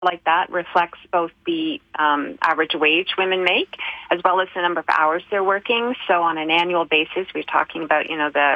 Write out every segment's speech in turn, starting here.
like that reflects both the average wage women make as well as the number of hours they're working. So on an annual basis, we're talking about, the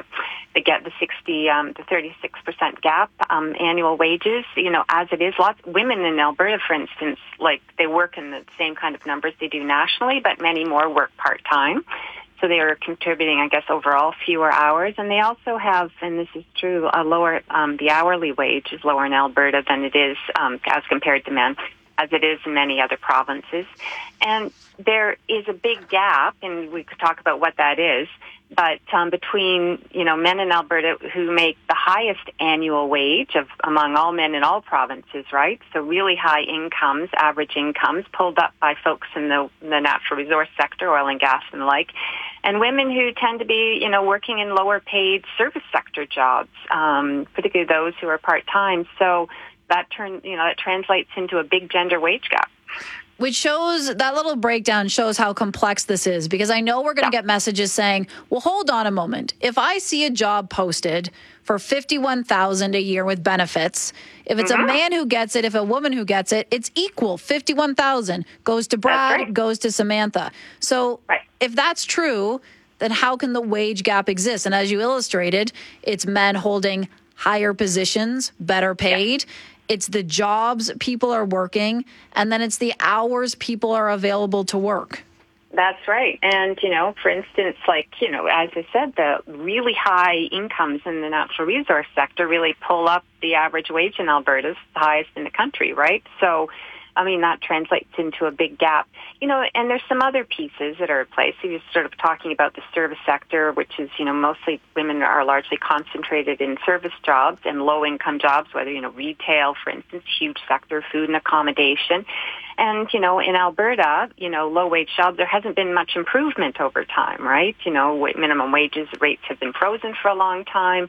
60 to 36% gap annual wages. As it is, lots women in Alberta, for instance, like they work in the same kind of numbers they do nationally, but many more work part-time. So they are contributing, I guess, overall fewer hours. And they also have, and this is true, a lower, the hourly wage is lower in Alberta than it is as compared to men, as it is in many other provinces. And there is a big gap, and we could talk about what that is, but between, men in Alberta who make the highest annual wage among all men in all provinces, right? So really high incomes, average incomes, pulled up by folks in the natural resource sector, oil and gas and the like, and women who tend to be, working in lower paid service sector jobs, particularly those who are part-time. So that translates into a big gender wage gap. Which shows, that little breakdown shows how complex this is, because I know we're going to get messages saying, well, hold on a moment. If I see a job posted for $51,000 a year with benefits, if it's a man who gets it, if a woman who gets it, it's equal. $51,000 goes to Brad, goes to Samantha. So if that's true, then how can the wage gap exist? And as you illustrated, it's men holding higher positions, better paid. It's the jobs people are working, and then it's the hours people are available to work. That's right. And, for instance, as I said, the really high incomes in the natural resource sector really pull up the average wage in Alberta, the highest in the country, right? So, that translates into a big gap. And there's some other pieces that are at play. So you're sort of talking about the service sector, which is, mostly women are largely concentrated in service jobs and low-income jobs, whether, retail, for instance, huge sector, food and accommodation. And, in Alberta, low-wage jobs, there hasn't been much improvement over time, right? Minimum wages rates have been frozen for a long time.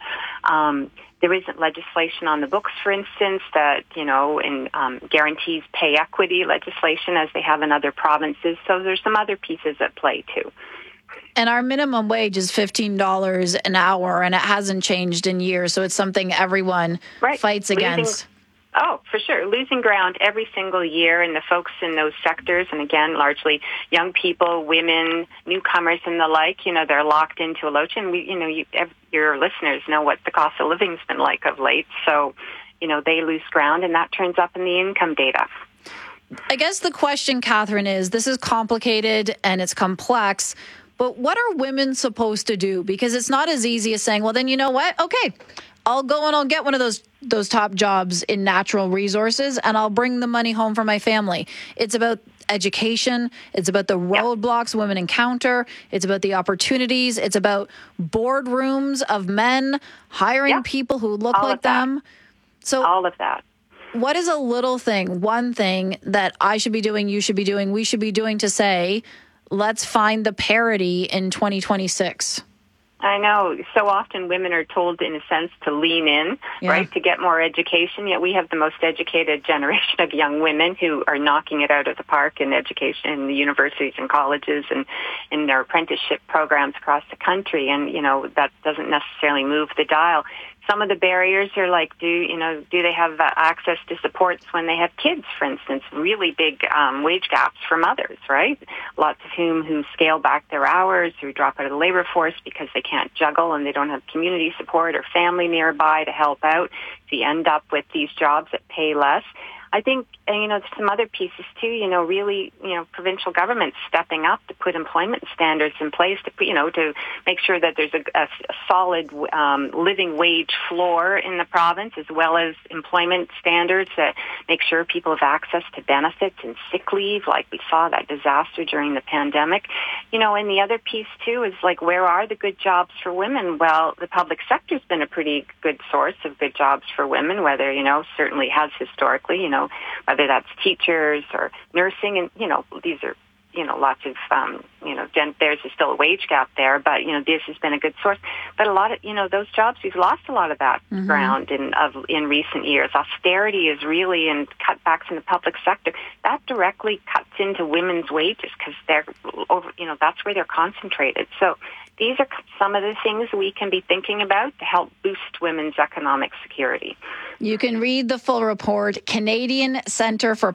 There isn't legislation on the books, for instance, that, guarantees pay equity legislation as they have in other provinces. So there's some other pieces at play, too. And our minimum wage is $15 an hour, and it hasn't changed in years. So it's something everyone fights against. Oh, for sure. Losing ground every single year, and the folks in those sectors, and again, largely young people, women, newcomers, and the like, they're locked into a low. And your listeners know what the cost of living's been like of late. So, they lose ground, and that turns up in the income data. I guess the question, Catherine, is this is complicated and it's complex, but what are women supposed to do? Because it's not as easy as saying, well, then you know what? Okay, I'll go and I'll get one of those top jobs in natural resources and I'll bring the money home for my family. It's about education. It's about the roadblocks women encounter. It's about the opportunities. It's about boardrooms of men hiring people who look like them. So all of that. What is a little thing, one thing that I should be doing, you should be doing, we should be doing to say, let's find the parity in 2026? I know. So often women are told, in a sense, to lean in, right, to get more education. Yet we have the most educated generation of young women who are knocking it out of the park in education in the universities and colleges and in their apprenticeship programs across the country. And, that doesn't necessarily move the dial. Some of the barriers are like, do they have access to supports when they have kids, for instance? Really big wage gaps for mothers, right? Lots of who scale back their hours, who drop out of the labor force because they can't juggle and they don't have community support or family nearby to help out. So you end up with these jobs that pay less. I think, some other pieces too, really, provincial governments stepping up to put employment standards in place to make sure that there's a solid living wage floor in the province, as well as employment standards that make sure people have access to benefits and sick leave, like we saw that disaster during the pandemic. And the other piece too is like, where are the good jobs for women? Well, the public sector's been a pretty good source of good jobs for women, whether, certainly has historically, whether that's teachers or nursing. And, these are, lots of, there's still a wage gap there, but, this has been a good source. But a lot of, those jobs, we've lost a lot of that ground in recent years. Austerity is really, and cutbacks in the public sector, that directly cuts into women's wages because they're over, that's where they're concentrated. So these are some of the things we can be thinking about to help boost women's economic security. You can read the full report, Canadian Centre for